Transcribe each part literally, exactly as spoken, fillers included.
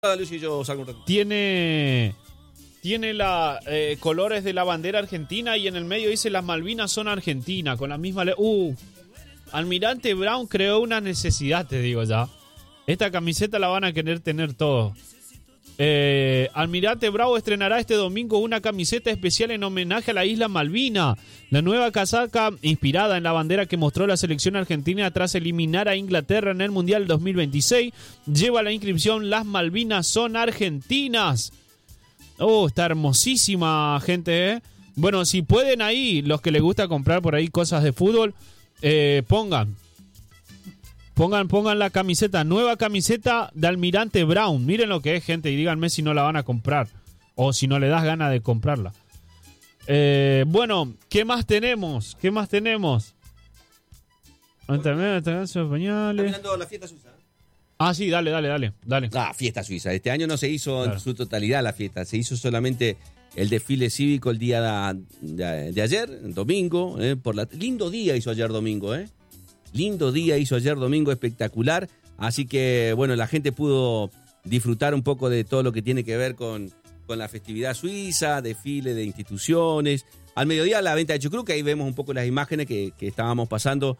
Lucy, yo salgo un ratito. Tiene, tiene la eh, colores de la bandera argentina y en el medio dice las Malvinas son Argentina, con la misma... Le uh, Almirante Brown creó una necesidad, te digo ya. Esta camiseta la van a querer tener todos. Eh, Almirante Bravo estrenará este domingo una camiseta especial en homenaje a la isla Malvina. La nueva casaca, inspirada en la bandera que mostró la selección argentina tras eliminar a Inglaterra en el Mundial dos mil veintiséis, lleva la inscripción Las Malvinas son Argentinas. Oh, está hermosísima, gente, ¿eh? Bueno, si pueden ahí, los que les gusta comprar por ahí cosas de fútbol, eh, pongan. Pongan, pongan la camiseta, nueva camiseta de Almirante Brown. Miren lo que es, gente, y díganme si no la van a comprar o si no le das ganas de comprarla. Eh, bueno, ¿qué más tenemos? ¿Qué más tenemos? También Está mirando la fiesta suiza. Ah, sí, dale, dale, dale, dale. Ah, fiesta suiza. Este año no se hizo Claro. en su totalidad la fiesta. Se hizo solamente el desfile cívico el día de, de, de ayer, el domingo. Eh, por la, lindo día hizo ayer domingo, ¿eh? Lindo día hizo ayer domingo, espectacular. Así que, bueno, la gente pudo disfrutar un poco de todo lo que tiene que ver con, con la festividad suiza, desfile de instituciones. Al mediodía la venta de chucrú, que ahí vemos un poco las imágenes que, que estábamos pasando.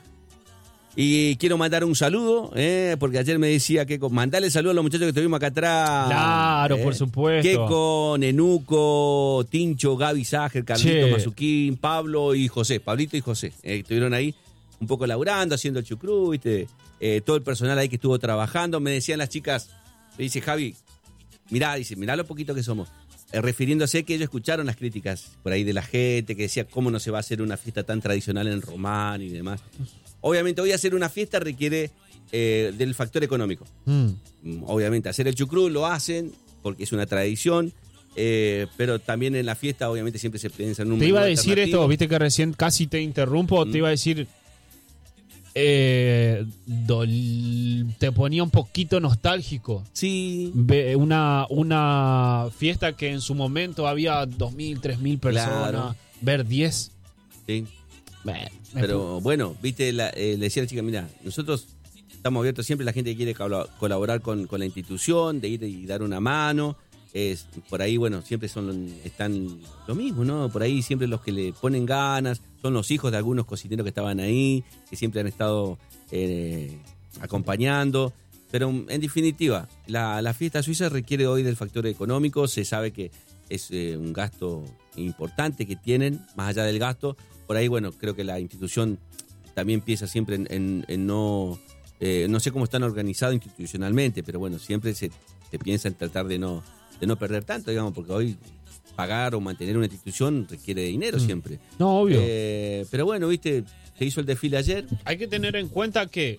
Y quiero mandar un saludo, eh, porque ayer me decía que mandarle saludo a los muchachos que estuvimos acá atrás. Claro, eh. por supuesto. Keco, Nenuco, Tincho, Gaby Ságer, Carlito Che. Mazuquín, Pablo y José. Pablito y José. Eh, estuvieron ahí un poco laburando, haciendo el chucrú, ¿viste? Eh, todo el personal ahí que estuvo trabajando. Me decían las chicas, me dice Javi, mirá, dice, mirá lo poquito que somos. Eh, refiriéndose que ellos escucharon las críticas por ahí de la gente, que decía cómo no se va a hacer una fiesta tan tradicional en Román y demás. Obviamente hoy hacer una fiesta requiere eh, del factor económico. Mm. Obviamente hacer el chucrú lo hacen porque es una tradición, eh, pero también en la fiesta obviamente siempre se piensa en un Te iba a menú decir alternativo. esto, viste que recién casi te interrumpo, Mm. te iba a decir... Eh, dol- te ponía un poquito nostálgico. Sí. Ve- Una, una fiesta que en su momento había dos mil, tres mil personas. Claro. Ver diez. Sí. Me- me Pero bueno, viste, la, eh, le decía a la chica, mira, nosotros estamos abiertos siempre, la gente que quiere colo- colaborar con, con la institución, de ir y dar una mano. Es, por ahí, bueno, siempre son están lo mismo, ¿no? Por ahí siempre los que le ponen ganas, son los hijos de algunos cocineros que estaban ahí, que siempre han estado eh, acompañando. Pero en definitiva, la, la fiesta suiza requiere hoy del factor económico, se sabe que es eh, un gasto importante que tienen, más allá del gasto. Por ahí, bueno, creo que la institución también piensa siempre en, en, en no... Eh, no sé cómo están organizados institucionalmente, pero bueno, siempre se, se piensa en tratar de no, de no perder tanto, digamos, porque hoy pagar o mantener una institución requiere dinero Mm. siempre. No, obvio. Eh, pero bueno, viste, se hizo el desfile ayer. Hay que tener en cuenta que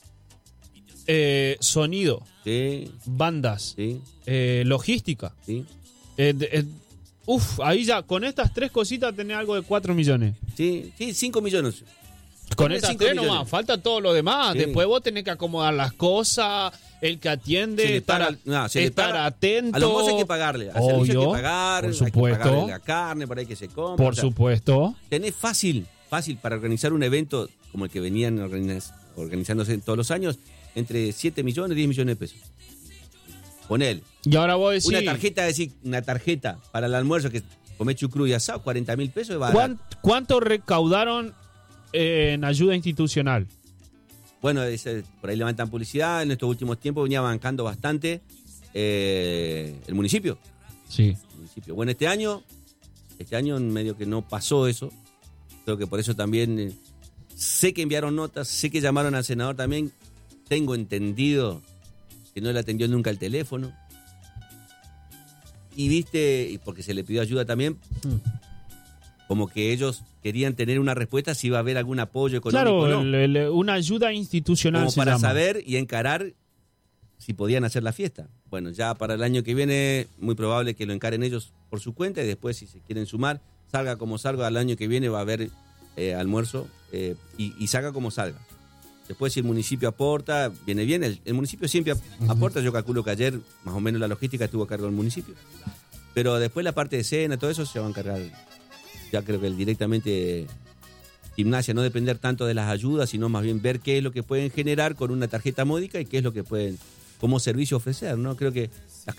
eh, sonido, Sí, bandas, sí, eh, logística. sí. Eh, de- eh, uf, ahí ya, con estas tres cositas tenés algo de cuatro millones. Sí, sí, cinco millones. Con Ponle estas cinco tres millones. nomás, falta todo lo demás. Sí. Después vos tenés que acomodar las cosas, el que atiende, Se le estar, paga- no, se le estar paga- atento. A los mozos hay que pagarle, al servicio hay Obvio, que pagar, por hay que supuesto. pagarle la carne por ahí que se compra. Por o sea, supuesto. tenés fácil, fácil para organizar un evento como el que venían organiz- organizándose todos los años, entre siete millones y diez millones de pesos. Ponele. Y ahora vos decís, Una tarjeta, decir, una tarjeta para el almuerzo que comés chucrú y asado, cuarenta mil pesos es barato. ¿cuán- ¿cuánto recaudaron eh, en ayuda institucional? Bueno, ese- por ahí levantan publicidad. En estos últimos tiempos venía bancando bastante eh, el municipio. Sí. El municipio. Bueno, este año, este año medio que no pasó eso. Creo que por eso también eh, sé que enviaron notas, sé que llamaron al senador también. Tengo entendido que no le atendió nunca el teléfono. Y viste, y porque se le pidió ayuda también, como que ellos querían tener una respuesta si iba a haber algún apoyo económico Claro, o no. el- el- una ayuda institucional Como se para llama. saber y encarar si podían hacer la fiesta. Bueno, ya para el año que viene, muy probable que lo encaren ellos por su cuenta y después, si se quieren sumar, salga como salga, al año que viene va a haber eh, almuerzo eh, y, y salga como salga. Después, si el municipio aporta, viene bien. El, el municipio siempre ap- Ujú. aporta. Yo calculo que ayer, más o menos, la logística estuvo a cargo del municipio. Pero después la parte de cena, todo eso se va a encargar. Ya creo que el directamente Gimnasia, no depender tanto de las ayudas, sino más bien ver qué es lo que pueden generar con una tarjeta módica y qué es lo que pueden como servicio ofrecer, ¿no? Creo que